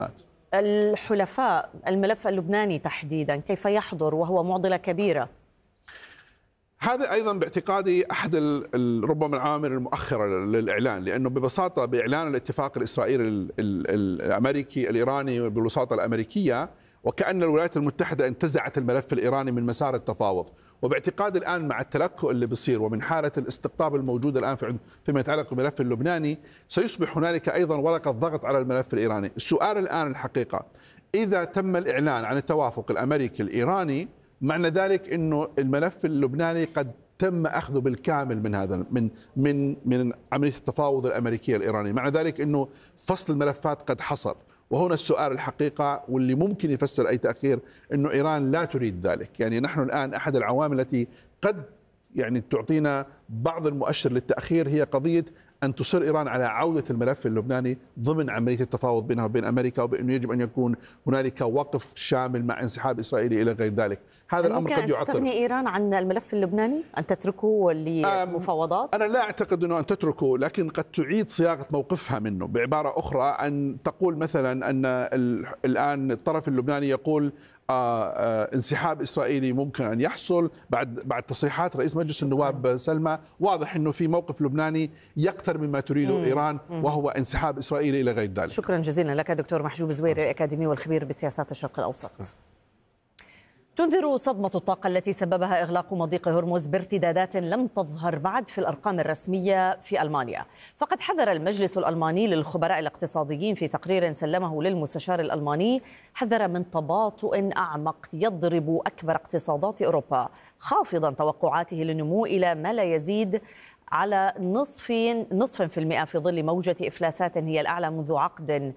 الحلفاء، الملف اللبناني تحديدا كيف يحضر وهو معضلة كبيرة؟ هذا أيضا باعتقادي أحد ربما العوامل المؤخرة للإعلان، لأنه ببساطة بإعلان الاتفاق الإسرائيلي الأمريكي الإيراني بالوساطة الأمريكية وكأن الولايات المتحدة انتزعت الملف الإيراني من مسار التفاوض. وباعتقاد الآن مع التلكؤ اللي بيصير ومن حالة الاستقطاب الموجودة الآن فيما يتعلق بالملف اللبناني، سيصبح هنالك أيضا ورقة ضغط على الملف الإيراني. السؤال الآن الحقيقة، إذا تم الإعلان عن التوافق الأمريكي الإيراني، معنى ذلك أنه الملف اللبناني قد تم أخذه بالكامل من هذا من عملية التفاوض الأمريكية الإيرانية، معنى ذلك أنه فصل الملفات قد حصل. وهنا السؤال الحقيقة واللي ممكن يفسر أي تأخير، أنه إيران لا تريد ذلك. يعني نحن الآن أحد العوامل التي قد تعطينا بعض المؤشر للتأخير هي قضية أن تصر إيران على عودة الملف اللبناني ضمن عملية التفاوض بينها وبين أمريكا، وبأنه يجب أن يكون هنالك وقف شامل مع انسحاب إسرائيل إلى غير ذلك. هذا الأمر قد يعطل. ممكن أن تستغني إيران عن الملف اللبناني؟ أن تتركه لمفاوضات؟ أنا لا أعتقد أنه أن تتركه، لكن قد تعيد صياغة موقفها منه. بعبارة أخرى، أن تقول مثلا أن الآن الطرف اللبناني يقول انسحاب إسرائيلي ممكن أن يحصل بعد تصريحات رئيس مجلس النواب سلمى. واضح أنه في موقف لبناني يقترب مما تريده إيران، وهو انسحاب إسرائيل إلى غير ذلك. شكرا جزيلا لك دكتور محجوب زويري، الأكاديمي والخبير بسياسات الشرق الأوسط. تنذر صدمة الطاقة التي سببها إغلاق مضيق هرمز بارتدادات لم تظهر بعد في الأرقام الرسمية في ألمانيا. فقد حذر المجلس الألماني للخبراء الاقتصاديين في تقرير سلمه للمستشار الألماني، حذر من تباطؤ أعمق يضرب أكبر اقتصادات أوروبا، خافضا توقعاته للنمو إلى ما لا يزيد على نصف في المئة في ظل موجة إفلاسات هي الأعلى منذ عقد.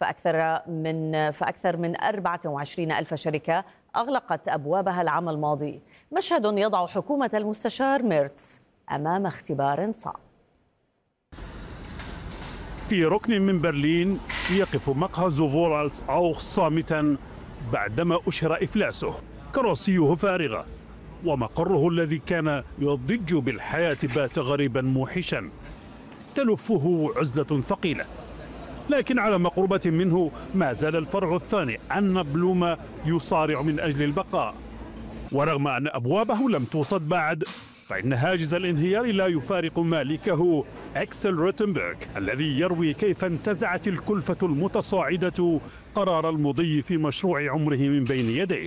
فأكثر من 24 ألف شركة أغلقت أبوابها العام الماضي. مشهد يضع حكومة المستشار ميرتس أمام اختبار صعب. في ركن من برلين يقف مقهى زوفورالز أوخ صامتا بعدما أشهر إفلاسه. كراسيه فارغة ومقره الذي كان يضج بالحياة بات غريبا موحشا، تلفه عزلة ثقيلة. لكن على مقربة منه ما زال الفرع الثاني عن بلوما يصارع من أجل البقاء. ورغم أن أبوابه لم توصد بعد، فإن هاجس الانهيار لا يفارق مالكه أكسل روتنبرغ، الذي يروي كيف انتزعت الكلفة المتصاعدة قرار المضي في مشروع عمره من بين يديه.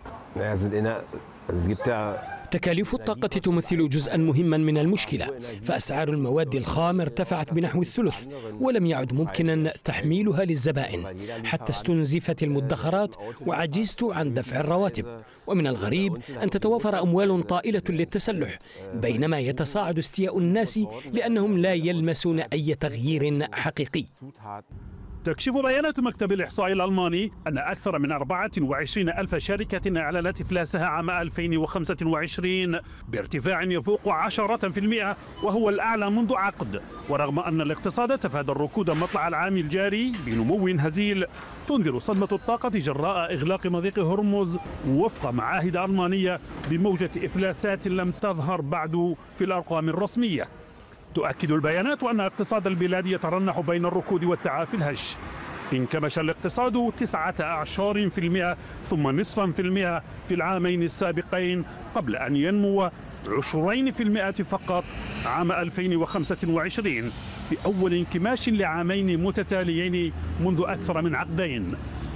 تكاليف الطاقة تمثل جزءا مهما من المشكلة، فأسعار المواد الخام ارتفعت بنحو الثلث، ولم يعد ممكنا تحميلها للزبائن، حتى استنزفت المدخرات وعجزت عن دفع الرواتب. ومن الغريب أن تتوافر أموال طائلة للتسلح، بينما يتصاعد استياء الناس لأنهم لا يلمسون أي تغيير حقيقي. تكشف بيانات مكتب الإحصاء الألماني أن أكثر من 24 ألف شركة أعلنت إفلاسها عام 2025 بارتفاع يفوق 10%، وهو الأعلى منذ عقد. ورغم أن الاقتصاد تفادى الركود مطلع العام الجاري بنمو هزيل، تنذر صدمة الطاقة جراء إغلاق مضيق هرمز وفق معاهد ألمانية بموجة إفلاسات لم تظهر بعد في الأرقام الرسمية. تؤكد البيانات أن اقتصاد البلاد يترنح بين الركود والتعافي الهش. انكمش الاقتصاد 19% ثم نصفا في المئة في العامين السابقين، قبل أن ينمو 2% فقط عام 2025 في أول انكماش لعامين متتاليين منذ أكثر من عقدين.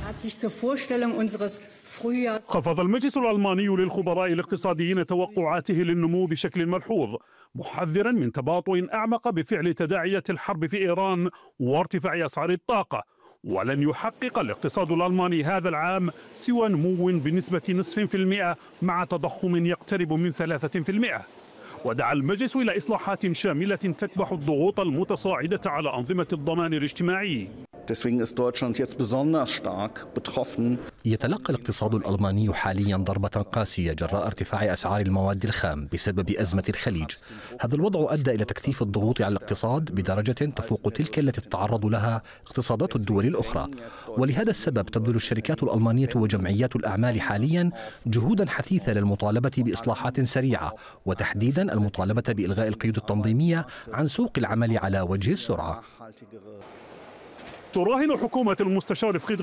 خفض المجلس الألماني للخبراء الاقتصاديين توقعاته للنمو بشكل ملحوظ، محذرا من تباطؤ أعمق بفعل تداعيات الحرب في إيران وارتفاع أسعار الطاقة. ولن يحقق الاقتصاد الألماني هذا العام سوى نمو بنسبة 0.5% مع تضخم يقترب من 3%. ودعا المجلس إلى إصلاحات شاملة تكبح الضغوط المتصاعدة على أنظمة الضمان الاجتماعي. يتلقى الاقتصاد الألماني حاليا ضربة قاسية جراء ارتفاع أسعار المواد الخام بسبب أزمة الخليج. هذا الوضع أدى إلى تكثيف الضغوط على الاقتصاد بدرجة تفوق تلك التي تتعرض لها اقتصادات الدول الأخرى. ولهذا السبب تبذل الشركات الألمانية وجمعيات الأعمال حاليا جهودا حثيثة للمطالبة بإصلاحات سريعة، وتحديدا المطالبة بإلغاء القيود التنظيمية عن سوق العمل على وجه السرعة. تراهن حكومة المستشار